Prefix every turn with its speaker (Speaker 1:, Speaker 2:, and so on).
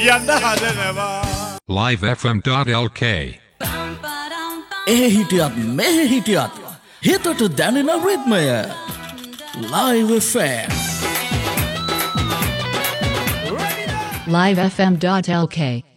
Speaker 1: යන්න හදනවා.
Speaker 2: livefm.lk
Speaker 3: ඒ හිටියත් මෙහෙ හිටියත් හිතට දැනෙන රිද්මය Live FM
Speaker 4: livefm.lk